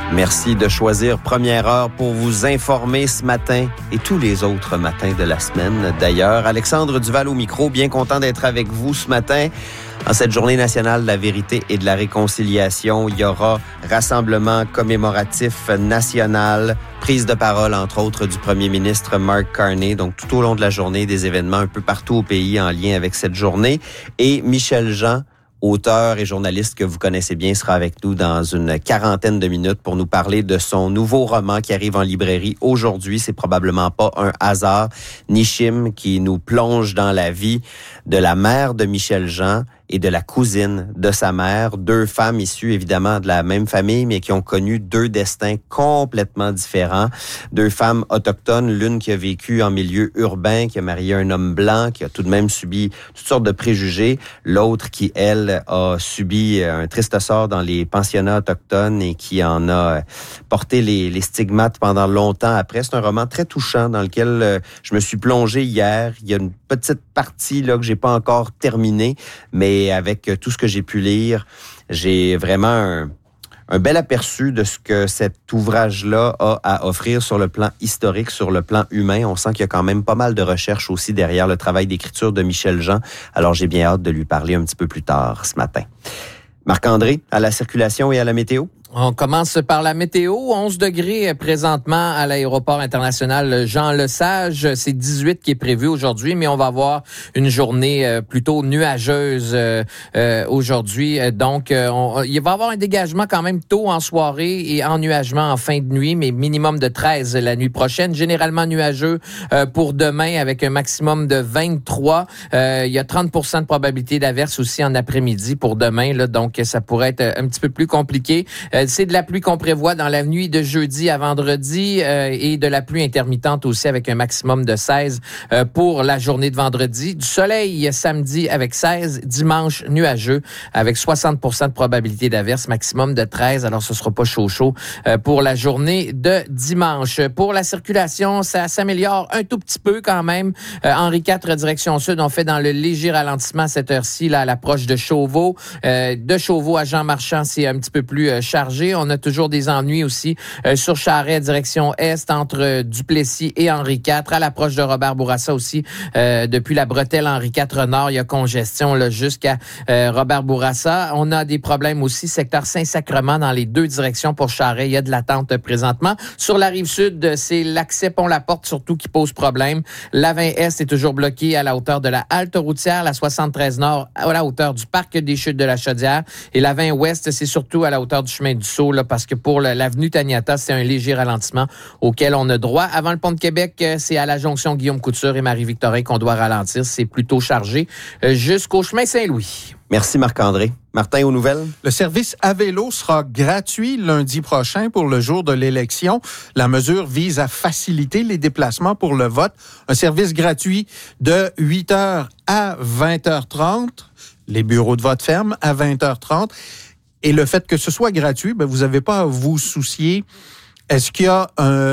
Merci de choisir Première Heure pour vous informer ce matin et tous les autres matins de la semaine. D'ailleurs, Alexandre Duval au micro, bien content d'être avec vous ce matin. En cette journée nationale de la vérité et de la réconciliation, il y aura rassemblement commémoratif national, prise de parole, entre autres, du premier ministre Mark Carney. Donc, tout au long de la journée, des événements un peu partout au pays en lien avec cette journée. Et Michel Jean, auteur et journaliste que vous connaissez bien, sera avec nous dans une quarantaine de minutes pour nous parler de son nouveau roman qui arrive en librairie aujourd'hui. C'est probablement pas un hasard. Nishim, qui nous plonge dans la vie de la mère de Michel Jean et de la cousine de sa mère, deux femmes issues évidemment de la même famille, mais qui ont connu deux destins complètement différents. Deux femmes autochtones, l'une qui a vécu en milieu urbain, qui a marié un homme blanc, qui a tout de même subi toutes sortes de préjugés. L'autre qui, elle, a subi un triste sort dans les pensionnats autochtones et qui en a porté les stigmates pendant longtemps après. C'est un roman très touchant dans lequel je me suis plongé hier. Il y a une petite partie là que j'ai pas encore terminée, mais avec tout ce que j'ai pu lire, j'ai vraiment un bel aperçu de ce que cet ouvrage-là a à offrir sur le plan historique, sur le plan humain. On sent qu'il y a quand même pas mal de recherches aussi derrière le travail d'écriture de Michel Jean. Alors, j'ai bien hâte de lui parler un petit peu plus tard ce matin. Marc-André, à la circulation et à la météo? On commence par la météo. 11 degrés présentement à l'aéroport international Jean-Lesage. C'est 18 qui est prévu aujourd'hui, mais on va avoir une journée plutôt nuageuse aujourd'hui. Donc, il va y avoir un dégagement quand même tôt en soirée et ennuagement en fin de nuit, mais minimum de 13 la nuit prochaine. Généralement nuageux pour demain avec un maximum de 23. Il y a 30% de probabilité d'averse aussi en après-midi pour demain, là, donc ça pourrait être un petit peu plus compliqué. C'est de la pluie qu'on prévoit dans la nuit de jeudi à vendredi et de la pluie intermittente aussi avec un maximum de 16 pour la journée de vendredi. Du soleil samedi avec 16, dimanche nuageux avec 60% de probabilité d'averse, maximum de 13. Alors, ce sera pas chaud pour la journée de dimanche. Pour la circulation, ça s'améliore un tout petit peu quand même. Henri IV, direction sud, on fait dans le léger ralentissement à cette heure-ci là, à l'approche de Chauveau. De Chauveau à Jean-Marchand, c'est un petit peu plus chargé. On a toujours des ennuis aussi sur Charest, direction est, entre Duplessis et Henri IV. À l'approche de Robert Bourassa aussi, depuis la bretelle Henri IV Nord, il y a congestion là, jusqu'à Robert Bourassa. On a des problèmes aussi, secteur Saint-Sacrement dans les deux directions pour Charest. Il y a de l'attente présentement. Sur la rive sud, c'est l'accès Pont-la-Porte surtout qui pose problème. La 20 Est est toujours bloquée à la hauteur de la halte routière, la 73 Nord à la hauteur du parc des Chutes de la Chaudière. Et la 20 Ouest, c'est surtout à la hauteur du chemin du Sceau, là, parce que pour l'avenue Taniata, c'est un léger ralentissement auquel on a droit. Avant le pont de Québec, c'est à la jonction Guillaume Couture et Marie-Victorin qu'on doit ralentir. C'est plutôt chargé jusqu'au chemin Saint-Louis. Merci Marc-André. Martin, aux nouvelles? Le service à vélo sera gratuit lundi prochain pour le jour de l'élection. La mesure vise à faciliter les déplacements pour le vote. Un service gratuit de 8h à 20h30. Les bureaux de vote ferment à 20h30. Et le fait que ce soit gratuit, ben vous n'avez pas à vous soucier. Est-ce qu'il y a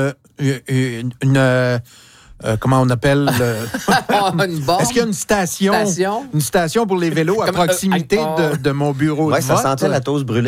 comment on appelle est-ce qu'il y a une station pour les vélos à proximité de mon bureau de vote? Ouais, ça sentait la toast brûlée.